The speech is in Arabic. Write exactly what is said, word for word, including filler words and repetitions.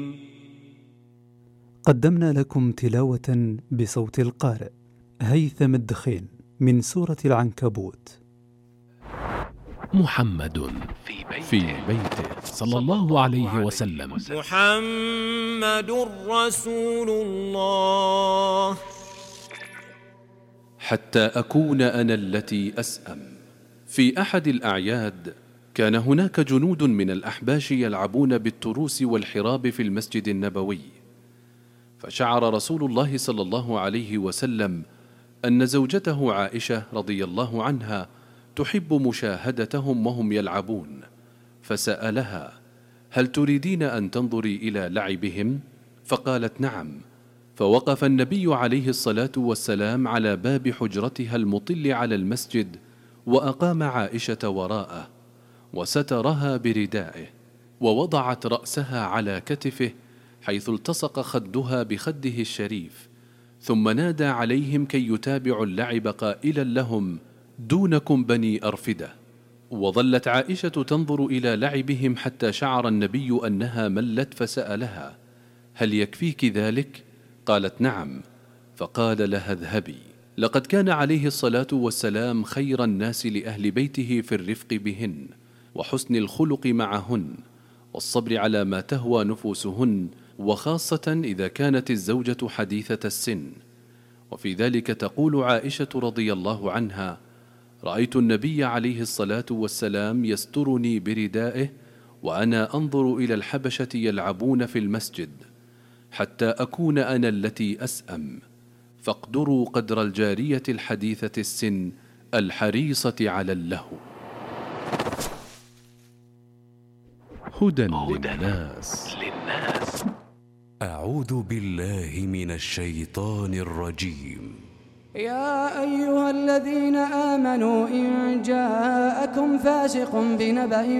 قدمنا لكم تلاوة بصوت القارئ هيثم الدخين من سورة العنكبوت. محمد في بيته, في بيته صلى الله عليه وسلم. محمد رسول الله. حتى أكون أنا التي أسأم. في أحد الأعياد كان هناك جنود من الأحباش يلعبون بالتروس والحراب في المسجد النبوي، فشعر رسول الله صلى الله عليه وسلم أن زوجته عائشة رضي الله عنها تحب مشاهدتهم وهم يلعبون، فسألها: هل تريدين أن تنظري إلى لعبهم؟ فقالت: نعم. فوقف النبي عليه الصلاة والسلام على باب حجرتها المطل على المسجد، وأقام عائشة وراءه، وسترها بردائه، ووضعت رأسها على كتفه حيث التصق خدها بخده الشريف، ثم نادى عليهم كي يتابعوا اللعب قائلا لهم: دونكم بني أرفدة. وظلت عائشة تنظر إلى لعبهم حتى شعر النبي أنها ملت، فسألها: هل يكفيك ذلك؟ قالت: نعم. فقال لها: اذهبي. لقد كان عليه الصلاة والسلام خير الناس لأهل بيته في الرفق بهن، وحسن الخلق معهن، والصبر على ما تهوى نفوسهن، وخاصة إذا كانت الزوجة حديثة السن. وفي ذلك تقول عائشة رضي الله عنها: رأيت النبي عليه الصلاة والسلام يسترني بردائه وأنا أنظر إلى الحبشة يلعبون في المسجد، حتى أكون أنا التي أسأم. فاقدروا قدر الجارية الحديثة السن الحريصة على اللهو. هدى للناس. أعوذ بالله من الشيطان الرجيم. يا أيها الذين آمنوا إن جاءكم فاسق بنبأ